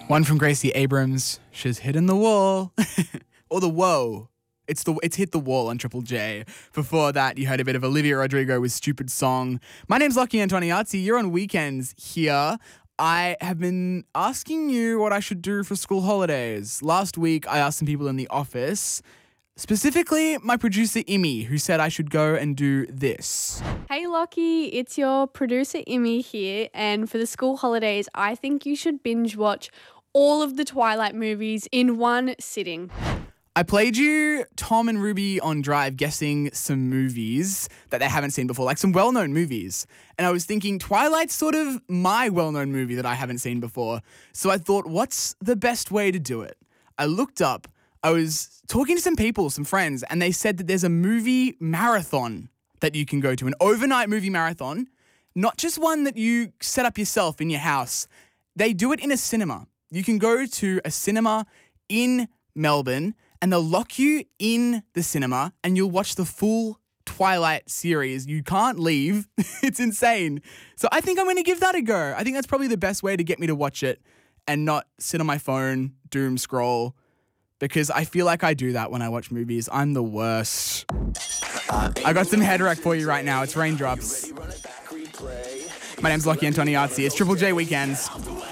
One from Gracie Abrams. She's hitting the wall. Or the whoa. It's hit the wall on Triple J. Before that, you heard a bit of Olivia Rodrigo with Stupid Song. My name's Lockie Antoniazzi. You're on Weekends here. I have been asking you what I should do for school holidays. Last week, I asked some people in the office, specifically my producer, Imi, who said I should go and do this. Hey Lockie, it's your producer Imi here, and for the school holidays, I think you should binge watch all of the Twilight movies in one sitting. I played you Tom and Ruby on Drive guessing some movies that they haven't seen before, like some well-known movies. And I was thinking Twilight's sort of my well-known movie that I haven't seen before. So I thought, what's the best way to do it? I looked up, I was talking to some people, some friends, and they said that there's a movie marathon that you can go to, an overnight movie marathon, not just one that you set up yourself in your house. They do it in a cinema. You can go to a cinema in Melbourne and they'll lock you in the cinema and you'll watch the full Twilight series. You can't leave. It's insane. So I think I'm going to give that a go. I think that's probably the best way to get me to watch it and not sit on my phone, doom scroll, because I feel like I do that when I watch movies. I'm the worst. I got some head wreck for you right now. It's Raindrops. My name's Lockie Antoniazzi. It's Triple J Weekends.